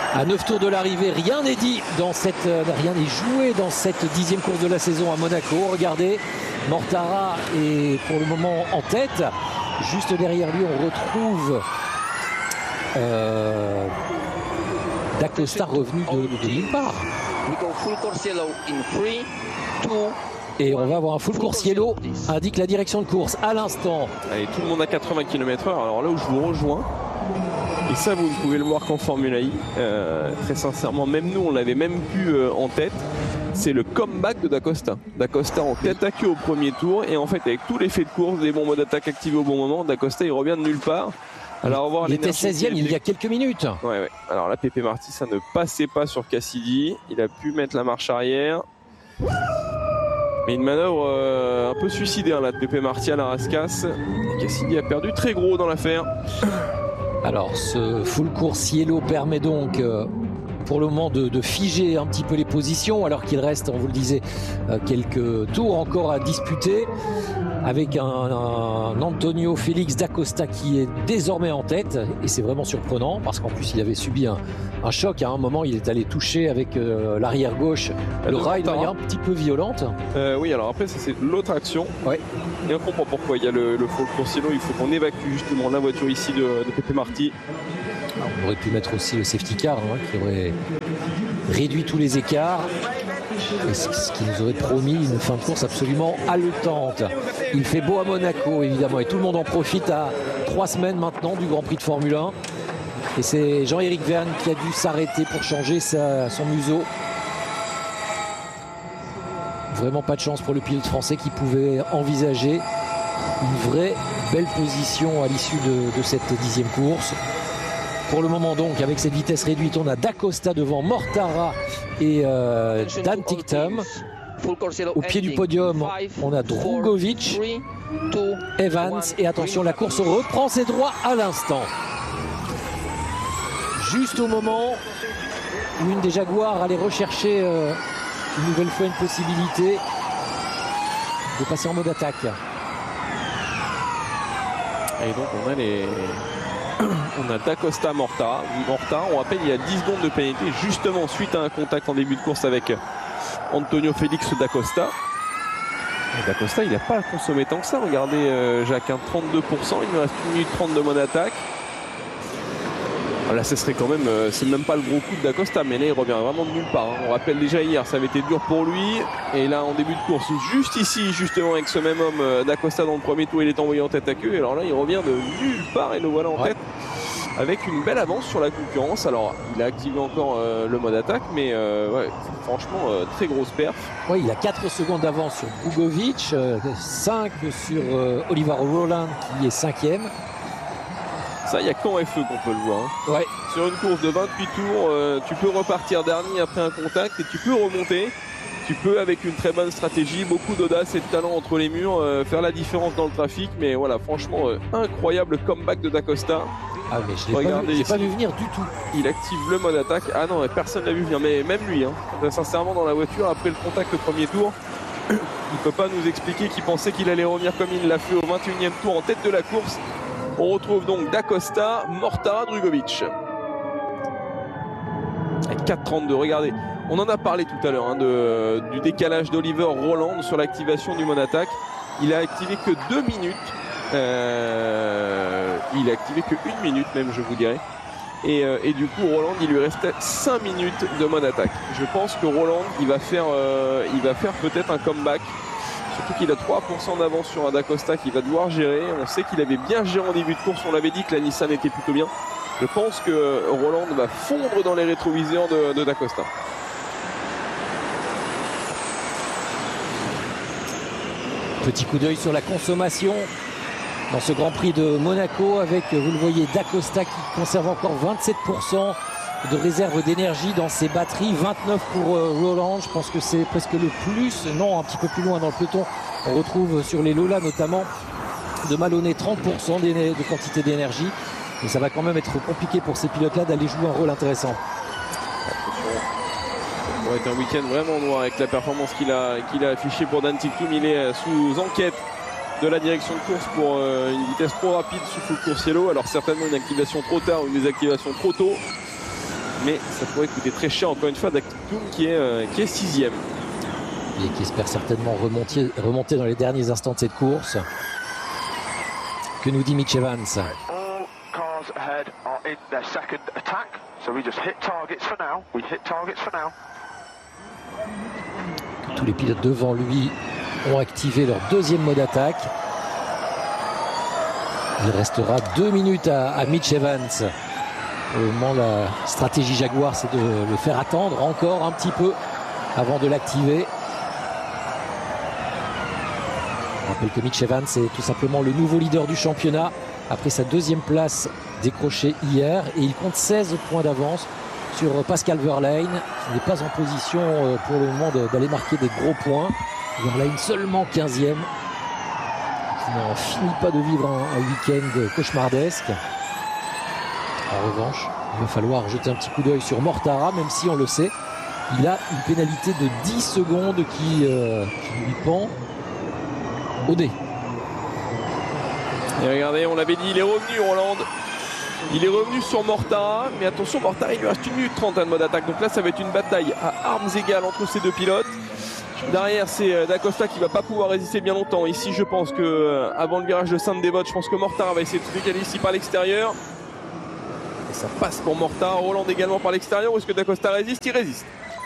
À 9 tours de l'arrivée, rien n'est dit dans cette, rien n'est joué dans cette 10e course de la saison à Monaco. Regardez, Mortara est pour le moment en tête. Juste derrière lui, on retrouve D'Acosta revenu de nulle part. Et on va avoir un full course yellow, indique la direction de course à l'instant. Allez, tout le monde à 80 km/h. Alors là où je vous rejoins, et ça vous ne pouvez le voir qu'en Formule I, très sincèrement, même nous on l'avait même plus en tête, c'est le comeback de D'Acosta. D'Acosta en tête à queue au premier tour, et en fait avec tout l'effet de course, les bons modes d'attaque activés au bon moment, D'Acosta il revient de nulle part. Alors, il était 16e il y a quelques minutes. Ouais. Alors là, Pepe Marti, ça ne passait pas sur Cassidy. Il a pu mettre la marche arrière. Mais une manœuvre un peu suicidaire là de Pepe Marti à la Rascasse. Cassidy a perdu très gros dans l'affaire. Alors ce full course yellow permet donc pour le moment de figer un petit peu les positions, alors qu'il reste, on vous le disait, quelques tours encore à disputer, avec un Antonio Félix D'Acosta qui est désormais en tête, et c'est vraiment surprenant parce qu'en plus il avait subi un choc. À un moment il est allé toucher avec l'arrière gauche le rail de manière un petit peu violente. Oui, alors après ça c'est l'autre action. Ouais. Et on comprend pourquoi il y a le full course yellow. Il faut qu'on évacue justement la voiture ici de Pepe Marti. Alors, on aurait pu mettre aussi le safety car qui aurait réduit tous les écarts, et ce qui nous aurait promis une fin de course absolument haletante. Il fait beau à Monaco évidemment, et tout le monde en profite à 3 semaines maintenant du Grand Prix de Formule 1, et c'est Jean-Éric Vergne qui a dû s'arrêter pour changer son museau. Vraiment pas de chance pour le pilote français qui pouvait envisager une vraie belle position à l'issue de cette 10e course. Pour le moment donc, avec cette vitesse réduite, on a D'Acosta devant Mortara et Dan Ticktum. Au pied du podium, on a Drugovich, Evans, et attention, la course reprend ses droits à l'instant. Juste au moment où une des Jaguars allait rechercher une nouvelle fois une possibilité de passer en mode attaque. Et donc on a D'Acosta Mortara. On rappelle, il y a 10 secondes de pénalité justement suite à un contact en début de course avec Antonio Félix D'Acosta. D'Acosta, il n'a pas consommé tant que ça. Regardez, Jacques, 32%. Il nous reste 1 minute 30 de mode attaque. Là, ce serait quand même, c'est même pas le gros coup de D'Acosta, mais là, il revient vraiment de nulle part. On rappelle déjà hier, ça avait été dur pour lui. Et là, en début de course, juste ici, justement, avec ce même homme, D'Acosta dans le premier tour, il est envoyé en tête à queue. Et alors là, il revient de nulle part et le voilà en tête, avec une belle avance sur la concurrence. Alors, il a activé encore le mode attaque, mais ouais, franchement, très grosse perf. Oui, il a 4 secondes d'avance sur Drugovich, 5 sur Oliver Rowland qui est 5e. Ça, il n'y a qu'en FE qu'on peut le voir. Hein. Ouais. Sur une course de 28 tours, tu peux repartir dernier après un contact et tu peux remonter. Tu peux, avec une très bonne stratégie, beaucoup d'audace et de talent entre les murs, faire la différence dans le trafic. Mais voilà, franchement, incroyable comeback de D'Acosta. Ah, mais je ne l'ai pas vu venir du tout. Il active le mode attaque. Ah non, personne l'a vu venir, mais même lui. Hein. Sincèrement, dans la voiture, après le contact le premier tour, il ne peut pas nous expliquer qu'il pensait qu'il allait revenir comme il l'a fait au 21e tour en tête de la course. On retrouve donc D'Acosta, Mortara, Drugovich. 4,32, regardez. On en a parlé tout à l'heure hein, du décalage d'Oliver Rowland sur l'activation du mode attaque. Il a activé que 2 minutes. Il a activé que 1 minute même, je vous dirais. Et du coup, Rowland, il lui restait 5 minutes de mode attaque. Je pense que Rowland, il va faire peut-être un comeback. Surtout qu'il a 3% d'avance sur un D'Acosta qui va devoir gérer. On sait qu'il avait bien géré en début de course. On l'avait dit que la Nissan était plutôt bien. Je pense que Rowland va fondre dans les rétroviseurs de D'Acosta. Petit coup d'œil sur la consommation dans ce Grand Prix de Monaco avec, vous le voyez, D'Acosta qui conserve encore 27% de réserve d'énergie dans ses batteries, 29 pour Rowland. Je pense que c'est presque le plus, non, un petit peu plus loin dans le peloton. On retrouve sur les Lola notamment de Maloney 30% de quantité d'énergie. Et ça va quand même être compliqué pour ces pilotes-là d'aller jouer un rôle intéressant. Ça va être un week-end vraiment noir avec la performance qu'il a affichée pour Dan Ticktum. Il est sous enquête de la direction de course pour une vitesse trop rapide sous full course yellow. Alors certainement une activation trop tard ou une désactivation trop tôt. mais ça pourrait coûter très cher encore une fois d'Aktoum qui est 6e. Et qui espère certainement remonter dans les derniers instants de cette course. Que nous dit Mitch Evans? Que tous les pilotes devant lui ont activé leur deuxième mode attaque. Il restera 2 minutes à Mitch Evans. Au moment, la stratégie Jaguar, c'est de le faire attendre encore un petit peu avant de l'activer. Je rappelle que Mitch Evans est tout simplement le nouveau leader du championnat après sa deuxième place décrochée hier, et il compte 16 points d'avance sur Pascal Wehrlein qui n'est pas en position pour le moment d'aller marquer des gros points. Wehrlein seulement 15e, qui n'en finit pas de vivre un week-end cauchemardesque. En revanche, il va falloir jeter un petit coup d'œil sur Mortara, même si on le sait, il a une pénalité de 10 secondes qui lui pend au dé. Et regardez, on l'avait dit, il est revenu Roland. Il est revenu sur Mortara, mais attention, Mortara, il lui reste 1 minute 30 de mode attaque. Donc là, ça va être une bataille à armes égales entre ces deux pilotes. Derrière, c'est D'Acosta qui va pas pouvoir résister bien longtemps. Ici, je pense que avant le virage de Sainte-Dévote, je pense que Mortara va essayer de se décaler ici par l'extérieur. Et ça passe pour Mortara. Roland également par l'extérieur. Est-ce que D'Acosta résiste? Il résiste.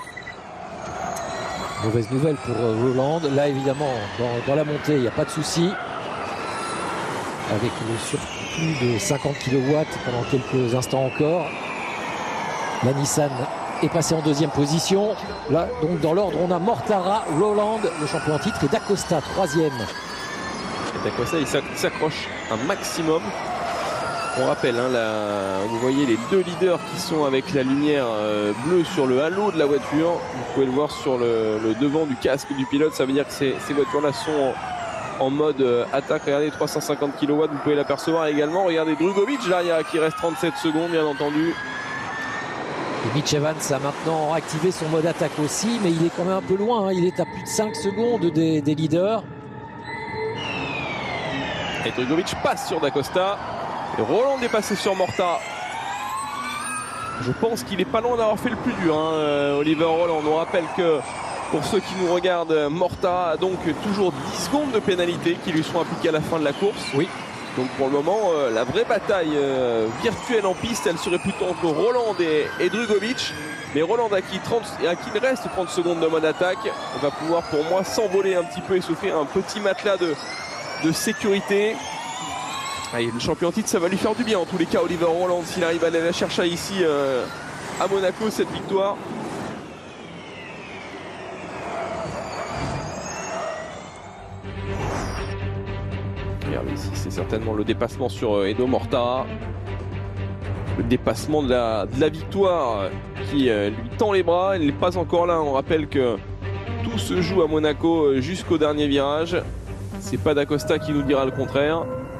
Mauvaise nouvelle pour Roland. Là, évidemment, dans la montée, il n'y a pas de souci. Avec le surplus de 50 kW pendant quelques instants encore. La Nissan est passée en deuxième position. Là, donc, dans l'ordre, on a Mortara, Roland, le champion en titre, et D'Acosta, 3e. Et D'Acosta, il s'accroche un maximum. On rappelle, hein, vous voyez les deux leaders qui sont avec la lumière bleue sur le halo de la voiture. Vous pouvez le voir sur le devant du casque du pilote. Ça veut dire que ces voitures-là sont en mode attaque. Regardez, 350 kW, vous pouvez l'apercevoir également. Regardez Drugovic derrière qui reste 37 secondes, bien entendu. Et Mitch Evans a maintenant activé son mode attaque aussi, mais il est quand même un peu loin, hein. Il est à plus de 5 secondes des leaders. Et Drugovic passe sur D'Acosta. Et Roland est passé sur Mortara. Je pense qu'il n'est pas loin d'avoir fait le plus dur, hein, Oliver Roland. On rappelle que pour ceux qui nous regardent, Mortara a donc toujours 10 secondes de pénalité qui lui sont appliquées à la fin de la course. Oui. Donc pour le moment, la vraie bataille virtuelle en piste, elle serait plutôt entre Roland et Drugovic. Mais Roland, à qui il reste 30 secondes de mode attaque, va pouvoir pour moi s'envoler un petit peu et s'offrir un petit matelas de sécurité. Allez, le champion en titre, ça va lui faire du bien en tous les cas, Oliver Roland, s'il arrive à aller la chercher ici à Monaco, cette victoire. Regardez ici, c'est certainement le dépassement sur Edo Mortara. Le dépassement de la victoire qui lui tend les bras. Elle n'est pas encore là. On rappelle que tout se joue à Monaco jusqu'au dernier virage. C'est pas D'Acosta qui nous dira le contraire.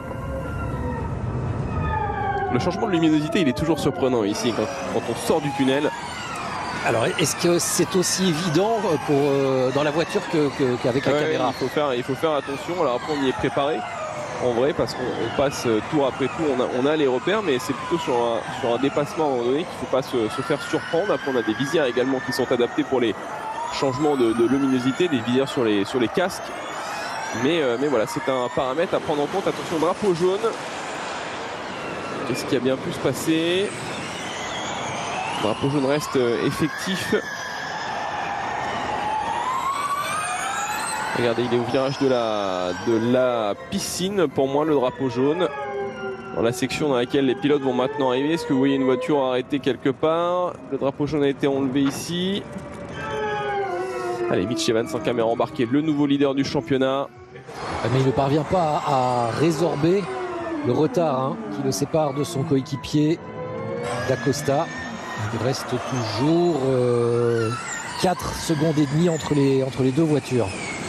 Le changement de luminosité, il est toujours surprenant ici quand on sort du tunnel. Alors, est-ce que c'est aussi évident dans la voiture qu'avec la caméra? Il faut faire attention. Alors après, on y est préparé en vrai parce qu'on passe tour après tour. On a les repères, mais c'est plutôt sur un dépassement à un moment donné qu'il ne faut pas se faire surprendre. Après, on a des visières également qui sont adaptées pour les changements de luminosité, des visières sur les casques. Mais voilà, c'est un paramètre à prendre en compte. Attention, drapeau jaune. Qu'est-ce qui a bien pu se passer? Le drapeau jaune reste effectif. Regardez, il est au virage de la piscine. Pour moi, le drapeau jaune. Dans la section dans laquelle les pilotes vont maintenant arriver. Est-ce que vous voyez une voiture arrêtée quelque part? Le drapeau jaune a été enlevé ici. Allez, Mitch Evans en caméra embarquée, le nouveau leader du championnat. Mais il ne parvient pas à résorber le retard qui le sépare de son coéquipier D'Acosta. Il reste toujours 4 secondes et demie entre les deux voitures.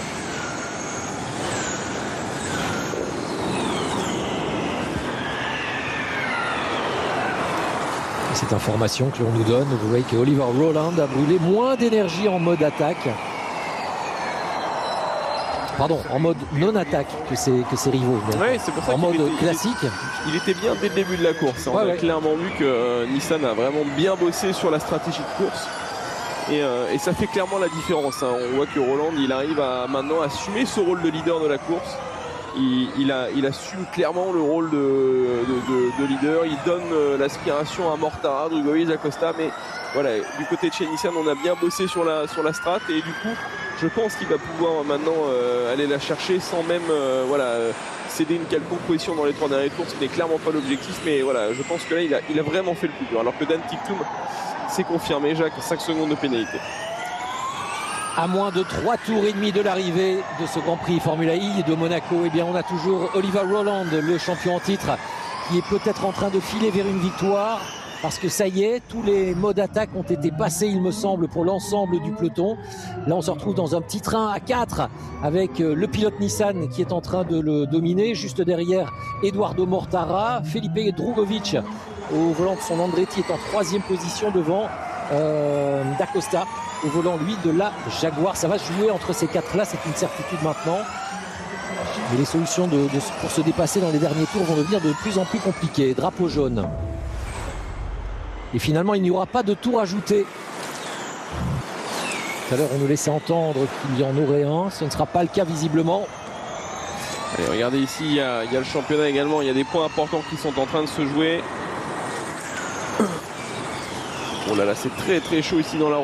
Et cette information que l'on nous donne, vous voyez que Oliver Roland a brûlé moins d'énergie en mode attaque. pardon, en mode non-attaque que ses rivaux. Ouais, c'est pour ça en mode classique. Il était bien dès le début de la course. On a clairement vu que Nissan a vraiment bien bossé sur la stratégie de course. Et ça fait clairement la différence. On voit que Roland, il arrive à maintenant assumer ce rôle de leader de la course. Il assume clairement le rôle de leader. Il donne l'aspiration à Mortara, Drugovich, Acosta. Mais voilà, du côté de chez Nissan, on a bien bossé sur la strat. Et du coup, je pense qu'il va pouvoir maintenant aller la chercher sans même céder une quelconque position dans les 3 derniers tours. Ce n'est clairement pas l'objectif. Mais voilà, je pense que là, il a vraiment fait le plus dur. Alors que Dan Ticktum, c'est confirmé, Jacques, 5 secondes de pénalité. À moins de 3 tours et demi de l'arrivée de ce Grand Prix Formula I de Monaco, eh bien on a toujours Oliver Rowland, le champion en titre, qui est peut-être en train de filer vers une victoire. Parce que ça y est, tous les modes d'attaque ont été passés, il me semble, pour l'ensemble du peloton. Là, on se retrouve dans un petit train à 4 avec le pilote Nissan qui est en train de le dominer. Juste derrière, Eduardo Mortara. Felipe Drugovich, au volant de son Andretti, est en 3e position devant d'Acosta, au volant, lui, de la Jaguar. Ça va se jouer entre ces 4-là, c'est une certitude maintenant. Mais les solutions pour se dépasser dans les derniers tours vont devenir de plus en plus compliquées. Drapeau jaune. Et finalement, il n'y aura pas de tour ajouté. Tout à l'heure, on nous laissait entendre qu'il y en aurait un. Ce ne sera pas le cas, visiblement. Allez, regardez ici, il y a le championnat également. Il y a des points importants qui sont en train de se jouer. Oh là là, c'est très très chaud ici dans la